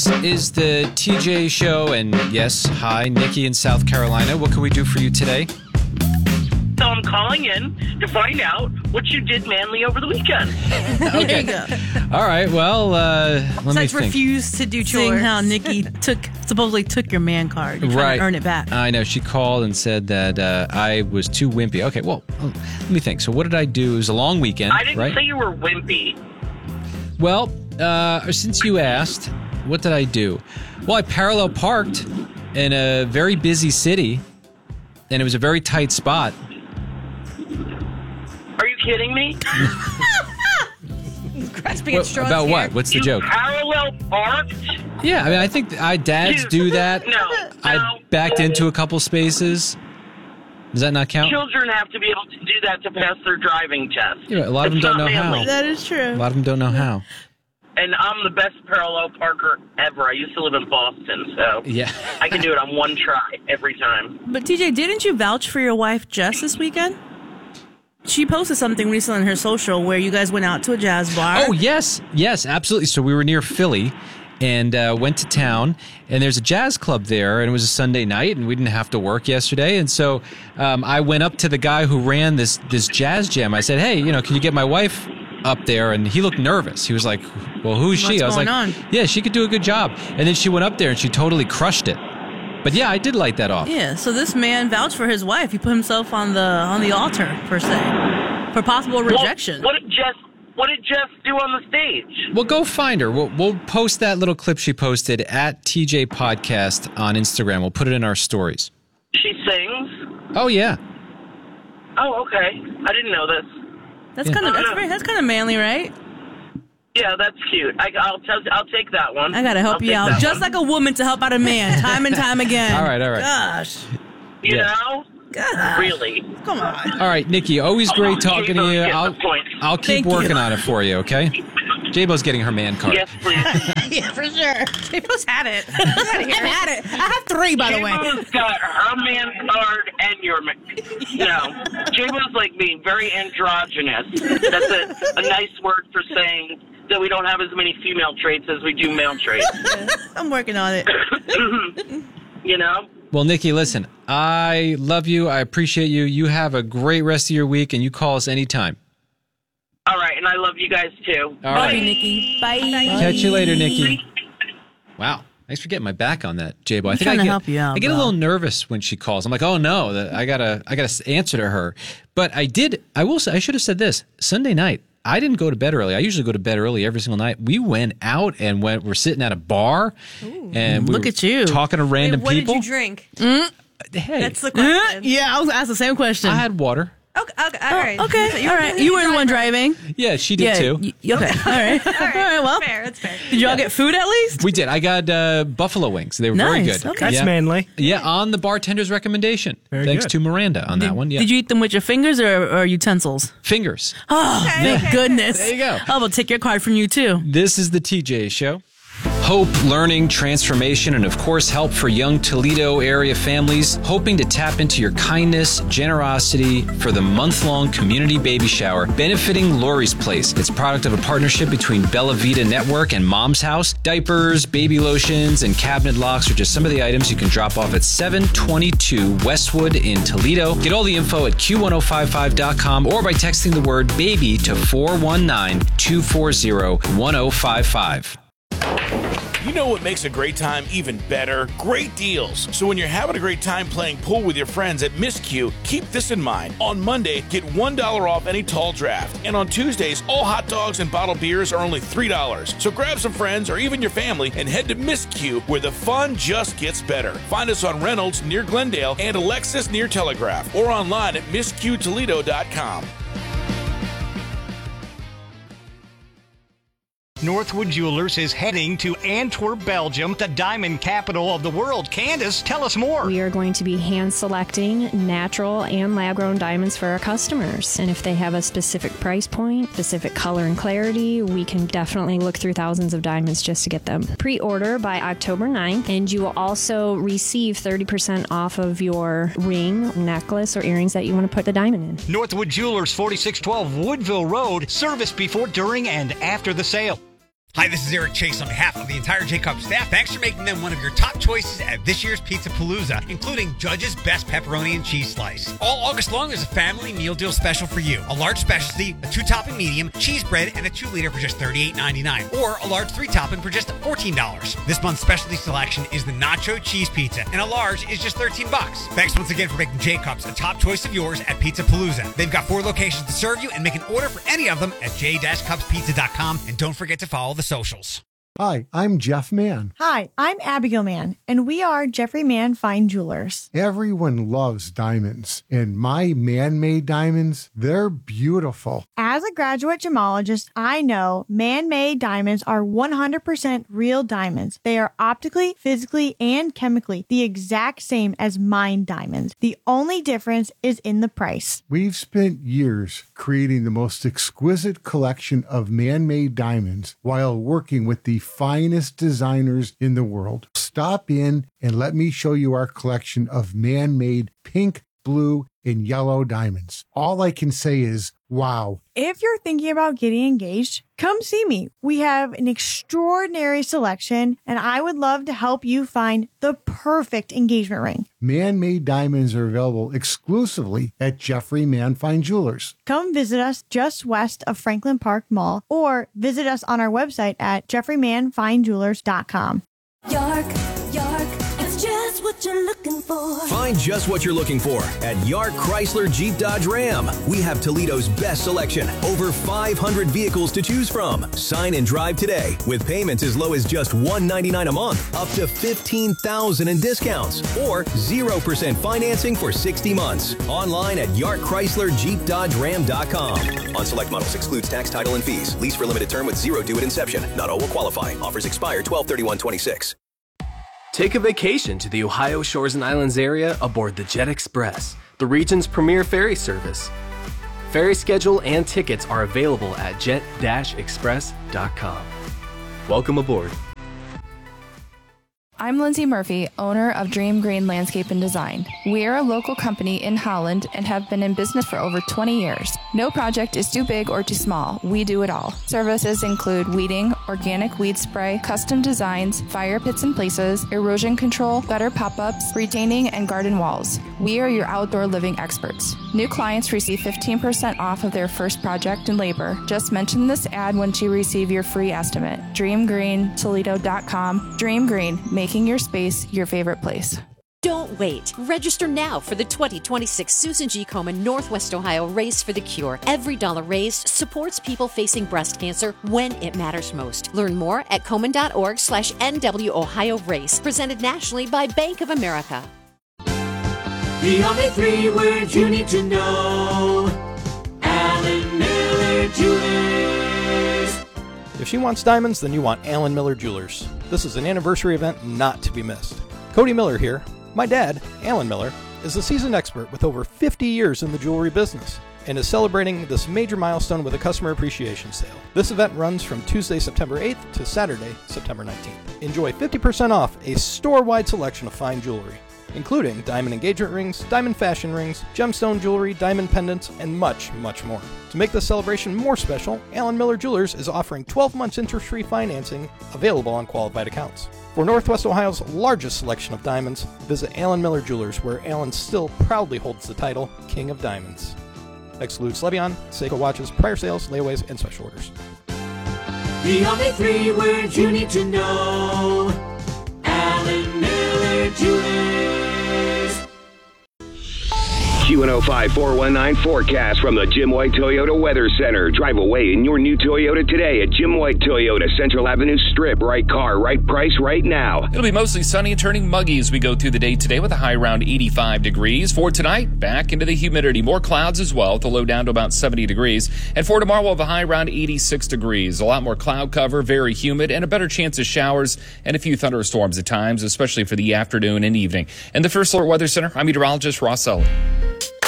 is the TJ Show, and yes, hi, Nikki in South Carolina. What can we do for you today? So I'm calling in to find out what you did manly over the weekend. There you go. All right, well, let me Besides think. refused to do chores. Seeing how Nikki supposedly took your man card. You're trying to earn it back. I know. She called and said that I was too wimpy. Okay, well, let me think. So what did I do? It was a long weekend, I didn't right? say you were wimpy. Well, since you asked, what did I do? Well, I parallel parked in a very busy city, and it was a very tight spot. Are you kidding me? Grasping at straws about here. what? What's the You joke? parallel parked? Yeah, I mean, I think dads Dude, do that. No. I backed into a couple spaces. Does that not count? Children have to be able to do that to pass their driving test. Yeah, a lot of them It's don't not know how. manly. That is true. A lot of them don't know how. And I'm the best parallel parker ever. I used to live in Boston, so Yeah. I can do it on one try every time. But TJ, didn't you vouch for your wife Jess this weekend? She posted something recently on her social where you guys went out to a jazz bar. Oh, yes, absolutely. So we were near Philly and went to town, and there's a jazz club there, and it was a Sunday night, and we didn't have to work yesterday. And so I went up to the guy who ran this jazz jam. I said, hey, can you get my wife up there? And he looked nervous. He was like, well, who's she? I was going like, on? yeah, she could do a good job. And then she went up there, and she totally crushed it. But yeah, I did light that off. Yeah, so this man vouched for his wife. He put himself on the altar, per se, for possible rejection. What did Jess do on the stage? Well, go find her. We'll post that little clip she posted at TJ Podcast on Instagram. We'll put it in our stories. She sings? Oh, yeah. Oh, okay. I didn't know this. That's kind of manly, right? Yeah, that's cute. I'll take that one. I gotta help you out, just like a woman to help out a man, time and time again. All right. Gosh, You Yeah. know? gosh. Really? Come on. All right, Nikki, always great talking to you. I'll keep Thank you. working on it for you, okay? J-Bo's getting her man card. Yes, please. Yeah, for sure. J-Bo's had it. I've had it. I have 3, by the way. J-Bo's got her man card and your man. No. J-Bo's like being very androgynous. That's a nice word for saying that we don't have as many female traits as we do male traits. I'm working on it. You know? Well, Nikki, listen, I love you. I appreciate you. You have a great rest of your week, and you call us anytime. All right, and I love you guys too. All Love right. you, Nikki. Bye. Catch you later, Nikki. Wow. Thanks for getting my back on that, J-Bo. I think trying to I get, help you out, I get a bro. little nervous when she calls. I'm like, oh no, I gotta answer to her. But I did. I will say, I should have said this. Sunday night, I didn't go to bed early. I usually go to bed early every single night. We went out and we're sitting at a bar, and we Look were at you. talking to random What people. did you drink? Hey, That's the question. Yeah, I was asked the same question. I had water. Okay, all right. Okay, all right. You were the one driving. Yeah, she did too. Okay, all right. All right, well. That's fair. Did y'all get food at least? We did. I got buffalo wings. They were very Nice, good. okay. That's yeah. manly. Yeah, on the bartender's recommendation. Very Thanks good. to Miranda on that one. Yeah, Did you eat them with your fingers or utensils? fingers. Oh, thank goodness. There you go. Oh, we'll take your card from you too. This is the TJ Show. Hope, learning, transformation, and of course, help for young Toledo area families hoping to tap into your kindness, generosity for the month-long community baby shower benefiting Lori's Place. It's a product of a partnership between Bella Vita Network and Mom's House. Diapers, baby lotions, and cabinet locks are just some of the items you can drop off at 722 Westwood in Toledo. Get all the info at Q1055.com or by texting the word BABY to 419-240-1055. You know what makes a great time even better? Great deals. So when you're having a great time playing pool with your friends at Miss Q, keep this in mind. On Monday, get $1 off any tall draft. And on Tuesdays, all hot dogs and bottled beers are only $3. So grab some friends or even your family and head to Miss Q, where the fun just gets better. Find us on Reynolds near Glendale and Alexis near Telegraph, or online at MissQToledo.com. Northwood Jewelers is heading to Antwerp, Belgium, the diamond capital of the world. Candace, tell us more. We are going to be hand selecting natural and lab-grown diamonds for our customers. And if they have a specific price point, specific color and clarity, we can definitely look through thousands of diamonds just to get them. Pre-order by October 9th, and you will also receive 30% off of your ring, necklace, or earrings that you want to put the diamond in. Northwood Jewelers, 4612 Woodville Road. Service before, during, and after the sale. Hi, this is Eric Chase on behalf of the entire J-Cup staff. Thanks for making them one of your top choices at this year's Pizza Palooza, including Judge's Best Pepperoni and Cheese Slice. All August long, there's a family meal deal special for you. A large specialty, a 2-topping medium, cheese bread, and a 2-liter for just $38.99. Or a large 3-topping for just $14. This month's specialty selection is the Nacho Cheese Pizza, and a large is just $13. Thanks once again for making J-Cups a top choice of yours at Pizza Palooza. They've got 4 locations to serve you, and make an order for any of them at j-cupspizza.com. And don't forget to follow the socials. Hi, I'm Jeff Mann. Hi, I'm Abigail Mann, and we are Jeffrey Mann Fine Jewelers. Everyone loves diamonds, and my man-made diamonds, they're beautiful. As a graduate gemologist, I know man-made diamonds are 100% real diamonds. They are optically, physically, and chemically the exact same as mined diamonds. The only difference is in the price. We've spent years creating the most exquisite collection of man-made diamonds while working with the finest designers in the world. Stop in and let me show you our collection of man-made pink, blue, and yellow diamonds. All I can say is, wow. If you're thinking about getting engaged, come see me. We have an extraordinary selection, and I would love to help you find the perfect engagement ring. Man-made diamonds are available exclusively at Jeffrey Mann Fine Jewelers. Come visit us just west of Franklin Park Mall, or visit us on our website at jeffreymannfinejewelers.com. York, it's just what you're looking for. Find just what you're looking for at York Chrysler Jeep Dodge Ram. We have Toledo's best selection, over 500 vehicles to choose from. Sign and drive today with payments as low as just $199 a month, up to $15,000 in discounts, or 0% financing for 60 months. Online at YarkChryslerJeepDodgeRam.com. On select models, excludes tax, title, and fees. Lease for limited term with 0 due at inception. Not all will qualify. Offers expire 12/31/26. Take a vacation to the Ohio Shores and Islands area aboard the Jet Express, the region's premier ferry service. Ferry schedule and tickets are available at jet-express.com. Welcome aboard. I'm Lindsay Murphy, owner of Dream Green Landscape and Design. We are a local company in Holland and have been in business for over 20 years. No project is too big or too small. We do it all. Services include weeding, organic weed spray, custom designs, fire pits and places, erosion control, gutter pop-ups, retaining, and garden walls. We are your outdoor living experts. New clients receive 15% off of their first project and labor. Just mention this ad once you receive your free estimate. DreamGreenToledo.com. Dream Green, making your space your favorite place. Don't wait. Register now for the 2026 Susan G. Komen Northwest Ohio Race for the Cure. Every dollar raised supports people facing breast cancer when it matters most. Learn more at Komen.org/NW Ohio Race. Presented nationally by Bank of America. The only 3 words you need to know. Alan Miller Jewelers. If she wants diamonds, then you want Alan Miller Jewelers. This is an anniversary event not to be missed. Cody Miller here. My dad, Alan Miller, is a seasoned expert with over 50 years in the jewelry business and is celebrating this major milestone with a customer appreciation sale. This event runs from Tuesday, September 8th to Saturday, September 19th. Enjoy 50% off a store-wide selection of fine jewelry, including diamond engagement rings, diamond fashion rings, gemstone jewelry, diamond pendants, and much, much more. To make this celebration more special, Alan Miller Jewelers is offering 12 months interest-free financing available on qualified accounts. For Northwest Ohio's largest selection of diamonds, visit Alan Miller Jewelers, where Alan still proudly holds the title King of Diamonds. Excludes Levion, Seiko watches, prior sales, layaways, and special orders. The only 3 words you need to know. Alan Miller Jewelers. Q105-419 forecast from the Jim White Toyota Weather Center. Drive away in your new Toyota today at Jim White Toyota, Central Avenue Strip. Right car, right price, right now. It'll be mostly sunny and turning muggy as we go through the day today with a high around 85 degrees. For tonight, back into the humidity. More clouds as well, with the low down to about 70 degrees. And for tomorrow, we'll have a high around 86 degrees. A lot more cloud cover, very humid, and a better chance of showers and a few thunderstorms at times, especially for the afternoon and evening. And the First Alert Weather Center, I'm meteorologist Ross Sully.